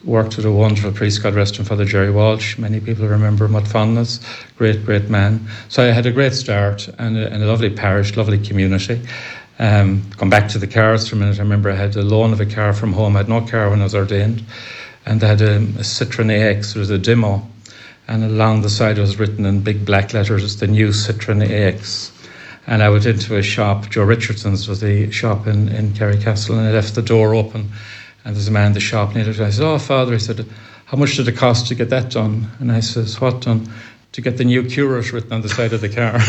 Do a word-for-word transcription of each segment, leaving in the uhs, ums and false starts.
worked with a wonderful priest, God rest him, Father Jerry Walsh. Many people remember him with fondness. Great, great man. So I had a great start and a, and a lovely parish, lovely community. Um, come back to the cars for a minute. I remember I had a loan of a car from home. I had no car when I was ordained. And I had a, a Citroen A X. It was a demo. And along the side it was written in big black letters, the new Citroen A X. And I went into a shop, Joe Richardson's was the shop in, in Carricastle, and I left the door open. And there's a man in the shop, and I said, "Oh, Father," he said, "how much did it cost to get that done?" And I says, "What done?" "To get the new curate written on the side of the car."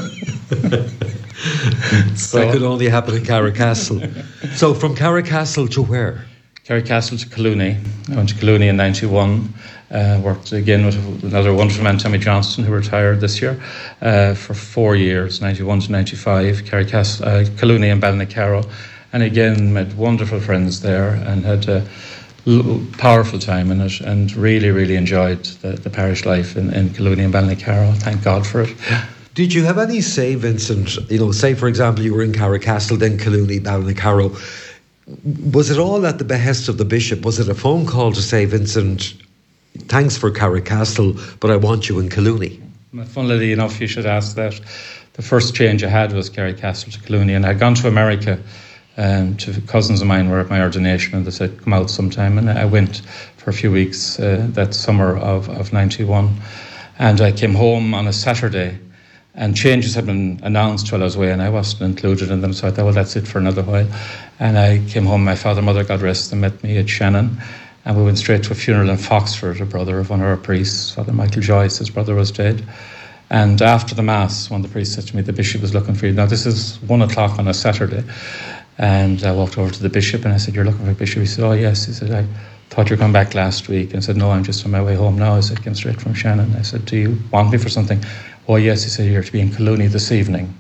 So, that could only happen in Carricastle. So from Carricastle to where? Carricastle to Collooney. I went to Collooney in ninety-one. Uh, worked again with another wonderful man, Tommy Johnston, who retired this year, uh, for four years, ninety-one to ninety-five, Carricastle, uh, Collooney and Ballinacaro. And again, met wonderful friends there and had a l- powerful time in it, and really, really enjoyed the, the parish life in, in Collooney and Ballinacaro. Thank God for it. Did you have any say, Vincent, you know, say for example you were in Carricastle, then Collooney, Ballinacaro. Was it all at the behest of the bishop? Was it a phone call to say, "Vincent, thanks for Carricastle, but I want you in Collooney"? Funnily enough, you should ask that. The first change I had was Carricastle to Collooney, and I'd gone to America um, to cousins of mine were at my ordination, and they said, "Come out sometime." And I went for a few weeks uh, that summer of, of ninety-one. And I came home on a Saturday, and changes had been announced while I was away, and I wasn't included in them, so I thought, well, that's it for another while. And I came home, my father, mother, God rest them, met me at Shannon. And we went straight to a funeral in Foxford, a brother of one of our priests, Father Michael Joyce, his brother was dead. And after the Mass, one of the priests said to me, "The bishop was looking for you." Now, this is one o'clock on a Saturday. And I walked over to the bishop and I said, "You're looking for a bishop?" He said, "Oh, yes." He said, "I thought you were coming back last week." And I said, "No, I'm just on my way home now." I said, "I came straight from Shannon." I said, "Do you want me for something?" "Oh, yes." He said, "You're to be in Collooney this evening."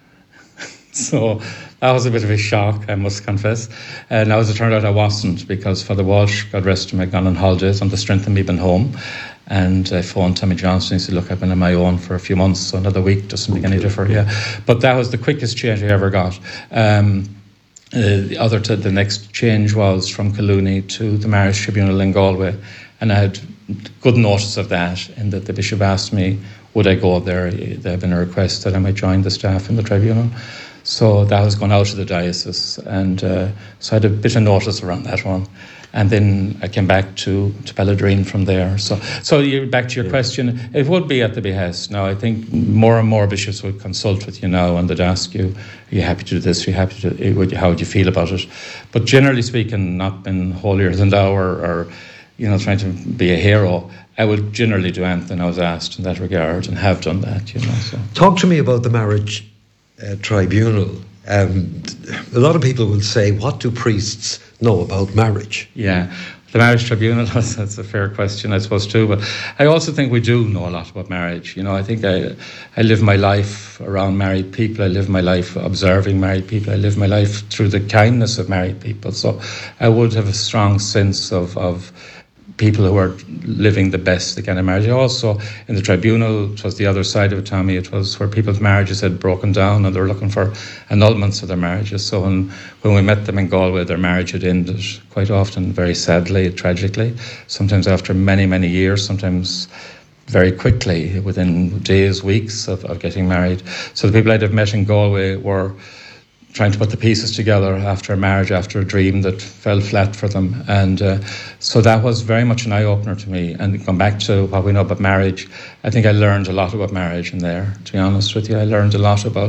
So that was a bit of a shock, I must confess. And as it turned out, I wasn't, because Father Walsh, God rest him, had gone on holidays on the strength of me being home. And I phoned Tommy Johnston. He said, "Look, I've been on my own for a few months, so another week doesn't make any difference." Yeah, but that was the quickest change I ever got. Um, uh, the other, to, the next change was from Collooney to the Marriage Tribunal in Galway, and I had good notice of that, in that the bishop asked me, would I go there? There had been a request that I might join the staff in the tribunal. So that was going out to the diocese, and uh, so I had a bit of notice around that one. And then I came back to, to Balladreen from there. So so you back to your yeah. question, it would be at the behest. Now, I think more and more bishops would consult with you now, and they'd ask you, "Are you happy to do this? Are you happy to, would you, how would you feel about it?" But generally speaking, not being holier than thou, or, or you know, trying to be a hero, I would generally do anything I was asked in that regard, and have done that, you know. So talk to me about the Marriage uh, Tribunal. Um, a lot of people will say, what do priests know about marriage? Yeah, the Marriage Tribunal, that's a fair question, I suppose, too. But I also think we do know a lot about marriage. You know, I think I, I live my life around married people. I live my life observing married people. I live my life through the kindness of married people. So I would have a strong sense of, of people who are living the best they can in marriage. Also, in the tribunal, it was the other side of it, Tommy. It was where people's marriages had broken down and they were looking for annulments of their marriages. So when, when we met them in Galway, their marriage had ended, quite often very sadly, tragically, sometimes after many, many years, sometimes very quickly, within days, weeks of, of getting married. So the people I'd have met in Galway were trying to put the pieces together after a marriage, after a dream that fell flat for them. And uh, so that was very much an eye-opener to me. And going back to what we know about marriage, I think I learned a lot about marriage in there, to be honest with you. I learned a lot about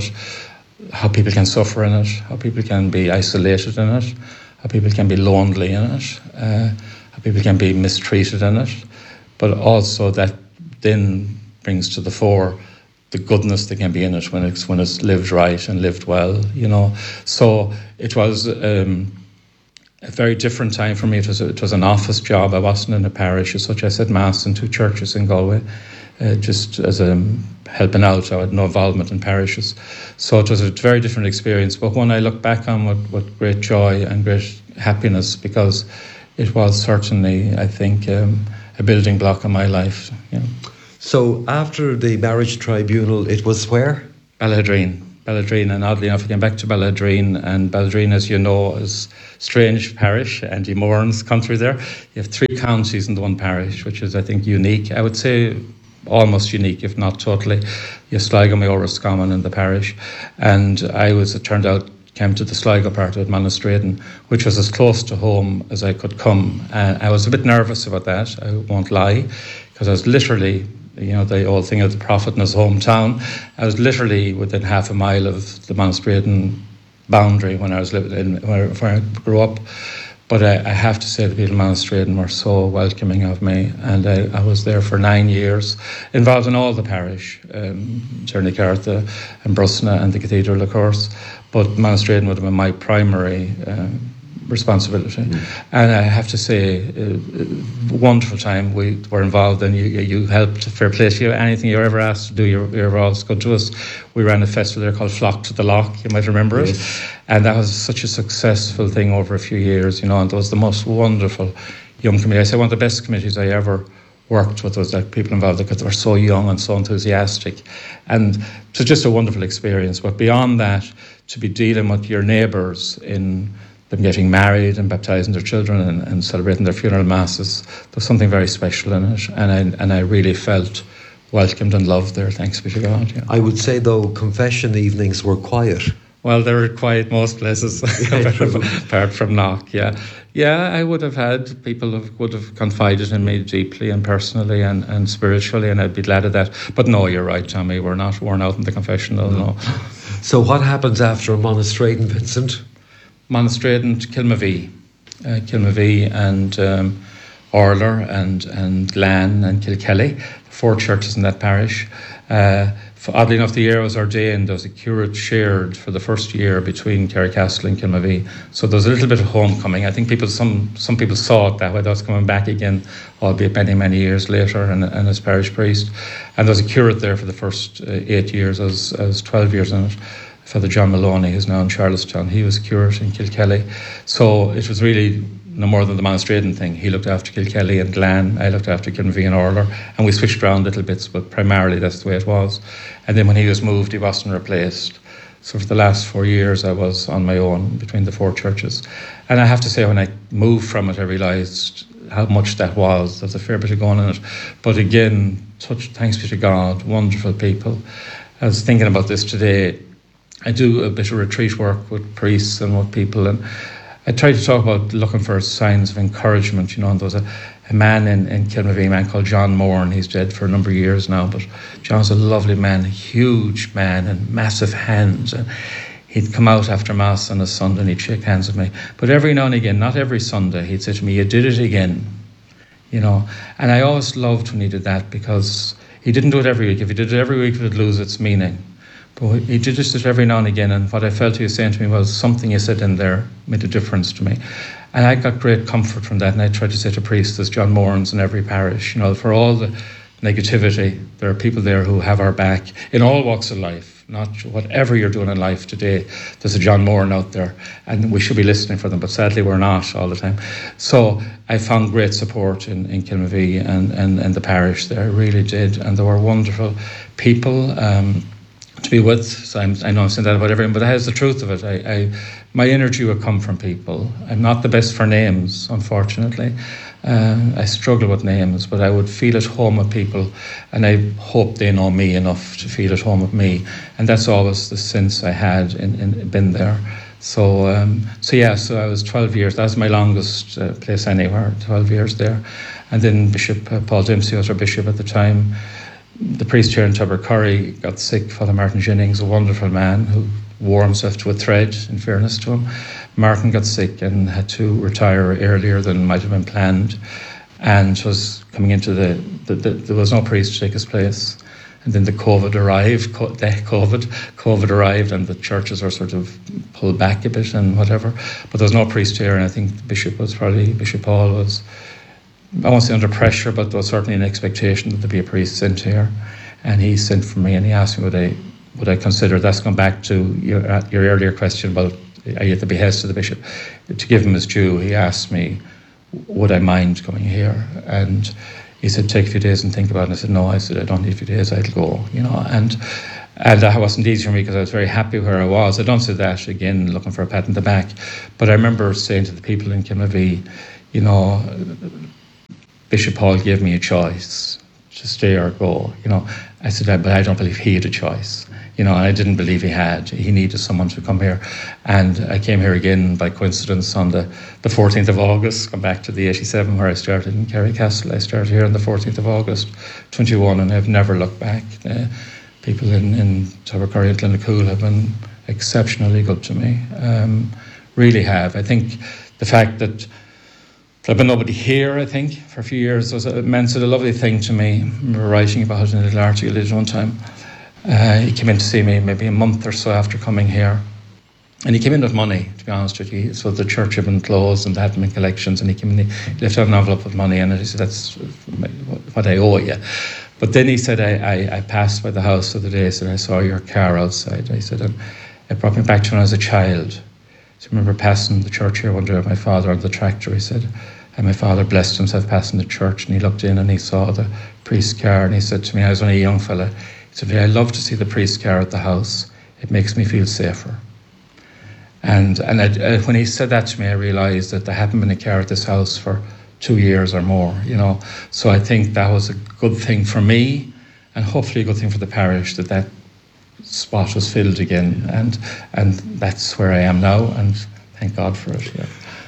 how people can suffer in it, how people can be isolated in it, how people can be lonely in it, uh, how people can be mistreated in it. But also that then brings to the fore the goodness that can be in it when it's when it's lived right and lived well, you know. So it was um, a very different time for me. It was a, it was an office job. I wasn't in a parish as such. I said mass in two churches in Galway, uh, just as a helping out. I had no involvement in parishes. So it was a very different experience. But one I look back on with, with great joy and great happiness, because it was certainly, I think, um, a building block in my life, you know. So after the Marriage Tribunal, it was where? Balladreen. Balladrine, and oddly enough, I came back to Balladrine, and Balladrine, as you know, is strange parish, Andy Moran's country there. You have three counties in the one parish, which is, I think, unique. I would say almost unique, if not totally. You have Sligo, Mayo, Roscommon in the parish, and I was, it turned out, came to the Sligo part of it, Monastraden, which was as close to home as I could come. And I was a bit nervous about that, I won't lie, because I was literally, you know, the old thing of the prophet in his hometown, I was literally within half a mile of the Monastraden boundary when I was living in, where, where I grew up. But I, I have to say the people in Monastraden were so welcoming of me, and I, I was there for nine years, involved in all the parish, um, Ternicartha and Brusna and the cathedral, of course. But Monastraden would have been my primary um, responsibility. Mm. And I have to say, uh, wonderful time we were involved in. You, you helped, fair play to you. Anything you were ever asked to do, you were, you were always good to us. We ran a festival there called Flock to the Loch, you might remember yes. it. And that was such a successful thing over a few years, you know, and it was the most wonderful young committee. I say one of the best committees I ever worked with was like people involved because they were so young and so enthusiastic. And it was just a wonderful experience. But beyond that, to be dealing with your neighbours in them getting married and baptising their children and, and celebrating their funeral masses, there's something very special in it, and I and I really felt welcomed and loved there, thanks be to God. Yeah. I would say, though, confession evenings were quiet. Well, they were quiet most places, apart, from, apart from Knock, yeah. Yeah, I would have had, people have, would have confided in me deeply and personally and, and spiritually, and I'd be glad of that. But no, you're right, Tommy, we're not worn out in the confessional, no. no. So what happens after Monastraden, Vincent? Monastraden to Kilmavee, uh, Kilmavee and um, Orler and, and Lan and Kilkelly, four churches in that parish. Uh, for, oddly enough, the year I was ordained, there was a curate shared for the first year between Carricastle and Kilmavee. So there was a little bit of homecoming. I think people, some some people saw it that way. I was coming back again, albeit many, many years later, and, and as parish priest. And there was a curate there for the first uh, eight years. I was, I was twelve years in it. Father John Maloney, who's now in Charlestown, he was curate in Kilkelly. So it was really no more than the Monastraden thing. He looked after Kilkelly and Glan, I looked after Kilmavee and Orler, and we switched around little bits, but primarily that's the way it was. And then when he was moved, he wasn't replaced. So for the last four years, I was on my own between the four churches. And I have to say, when I moved from it, I realised how much that was. There's a fair bit of going in it. But again, such thanks be to God, wonderful people. I was thinking about this today. I do a bit of retreat work with priests and with people, and I try to talk about looking for signs of encouragement, you know. And there was a, a man in, in Kilmavee, a man called John Moran. He's dead for a number of years now, but John's a lovely man, a huge man and massive hands. And he'd come out after Mass on a Sunday and he'd shake hands with me. But every now and again, not every Sunday, he'd say to me, "You did it again," you know. And I always loved when he did that, because he didn't do it every week. If he did it every week, it would lose its meaning. But he did just it every now and again, and what I felt he was saying to me was, something you said in there made a difference to me. And I got great comfort from that, and I tried to say to priests, there's John Morans in every parish, you know, for all the negativity, there are people there who have our back in all walks of life, not whatever you're doing in life today. There's a John Moran out there, and we should be listening for them, but sadly we're not all the time. So I found great support in, in Kilmavee and, and, and the parish there, I really did, and there were wonderful people um, to be with. So I'm, I know I'm saying that about everyone, but that is the truth of it. I, I, my energy would come from people. I'm not the best for names, unfortunately. Uh, I struggle with names, but I would feel at home with people, and I hope they know me enough to feel at home with me. And that's always the sense I had in, in been there. So, um, so yeah, so I was twelve years. That was my longest uh, place anywhere, twelve years there. And then Bishop uh, Paul Dempsey was our bishop at the time. The priest here in Tubbercurry got sick, Father Martin Jennings, a wonderful man who wore himself to a thread, in fairness to him. Martin got sick and had to retire earlier than might have been planned, and was coming into the, the, the there was no priest to take his place. And then the COVID arrived, the COVID, COVID arrived, and the churches were sort of pulled back a bit and whatever. But there was no priest here, and I think the bishop was probably, Bishop Paul was, I won't say under pressure, but there was certainly an expectation that there be a priest sent here. And he sent for me, and he asked me would I would I consider, that's going back to your, your earlier question about are you at the behest of the bishop. To give him his due, he asked me, would I mind coming here? And he said, take a few days and think about it. And I said, no, I said, I don't need a few days, I'll go, you know. And And that wasn't easy for me because I was very happy where I was. I don't say that again, looking for a pat on the back. But I remember saying to the people in Kimavee, you know, Bishop Paul gave me a choice to stay or go. You know, I said, but I don't believe he had a choice. You know, I didn't believe he had. He needed someone to come here. And I came here again by coincidence on the, the fourteenth of August, come back to the eighty-seven where I started in Carricastle. I started here on the fourteenth of August, twenty-one, and I've never looked back. Uh, people in, in Tubbercurry and Glennacool have been exceptionally good to me. Um, really have. I think the fact that there'd been nobody here, I think, for a few years was, it meant a lovely thing to me. I remember writing about it in a little article at one time. Uh, he came in to see me maybe a month or so after coming here. And he came in with money, to be honest with you. So the church had been closed and there hadn't been collections. And he came in, he left out an envelope with money in it. He said, that's what I owe you. But then he said, I, I, I passed by the house the other day, and I saw your car outside. I said, and it brought me back to when I was a child. So I remember passing the church here one day with my father on the tractor. He said, and my father blessed himself passing the church, and he looked in and he saw the priest's car, and he said to me, I was only a young fella, he said, I love to see the priest's car at the house. It makes me feel safer. And and I, uh, when he said that to me, I realised that there hadn't been a car at this house for two years or more, you know. So I think that was a good thing for me, and hopefully a good thing for the parish, that that spot was filled again, and and that's where I am now, and thank God for it. Yeah.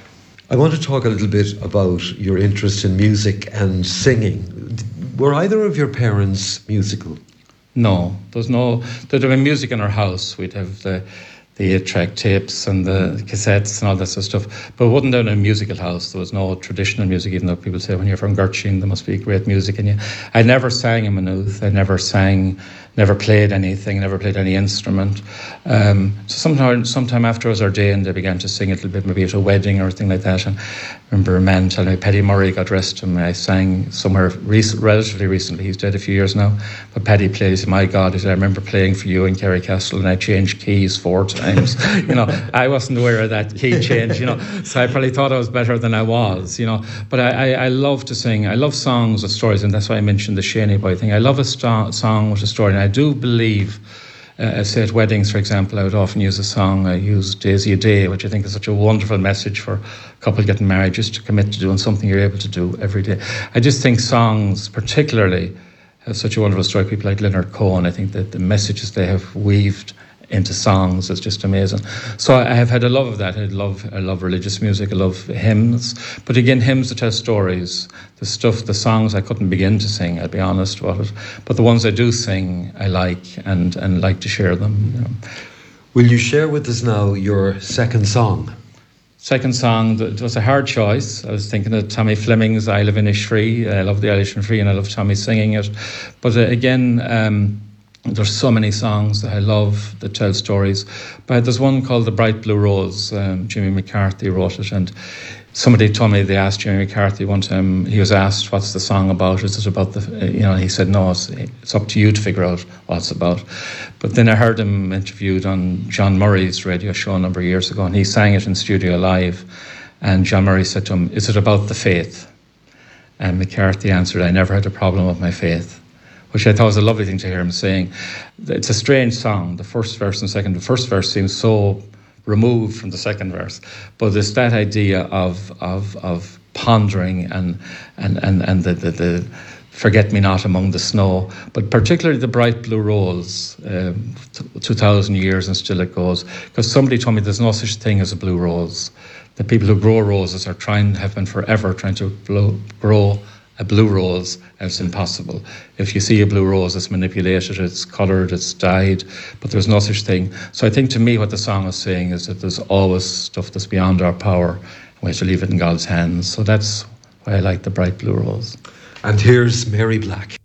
I want to talk a little bit about your interest in music and singing. Were either of your parents musical? No, there's no. There'd have been music in our house. We'd have the the eight-track tapes and the cassettes and all that sort of stuff. But it wasn't in a musical house. There was no traditional music, even though people say when you're from Gertrude there must be great music in you. I never sang in Maynooth. I never sang, never played anything, never played any instrument. Um, so sometime, sometime after I was ordained, I began to sing a little bit, maybe at a wedding or anything like that. And I remember a man telling me, Paddy Murray, God rest him, I sang somewhere rec- relatively recently. He's dead a few years now. But Paddy played, he said, my God, he said, I remember playing for you in Carricastle and I changed keys four times. You know, I wasn't aware of that key change, you know, so I probably thought I was better than I was, you know. But I, I, I love to sing. I love songs with stories, and that's why I mentioned the Shaney Boy thing. I love a st- song with a story, and I do believe, uh, say at weddings, for example, I would often use a song. I use Daisy a Day, which I think is such a wonderful message for a couple getting married, just to commit to doing something you're able to do every day. I just think songs, particularly, have such a wonderful story. People like Leonard Cohen, I think that the messages they have weaved into songs is just amazing. So I have had a love of that. I love I love religious music. I love hymns. But again, hymns that tell stories. The stuff, the songs I couldn't begin to sing, I'll be honest about it. But the ones I do sing, I like and, and like to share them. You know. Will you share with us now your second song? Second song, it was a hard choice. I was thinking of Tommy Fleming's I Live in Ishree. I love the Irish and Free, and I love Tommy singing it. But uh, again, um, there's so many songs that I love that tell stories. But there's one called The Bright Blue Rose. Um, Jimmy McCarthy wrote it, and somebody told me they asked Jimmy McCarthy one time, he was asked, what's the song about? Is it about the, you know, he said, no, it's, it's up to you to figure out what it's about. But then I heard him interviewed on John Murray's radio show a number of years ago, and he sang it in studio live. And John Murray said to him, is it about the faith? And McCarthy answered, I never had a problem with my faith. Which I thought was a lovely thing to hear him saying. It's a strange song, the first verse and second. The first verse seems so removed from the second verse, but it's that idea of of of pondering and and and, and the, the, the forget me not among the snow, but particularly the bright blue rose, um, two thousand years and still it goes. Because somebody told me there's no such thing as a blue rose. The people who grow roses are trying, have been forever trying to blow, grow a blue rose, and it's impossible. If you see a blue rose, it's manipulated, it's coloured, it's dyed, but there's no such thing. So I think to me what the song is saying is that there's always stuff that's beyond our power, and we have to leave it in God's hands. So that's why I like The Bright Blue Rose. And here's Mary Black.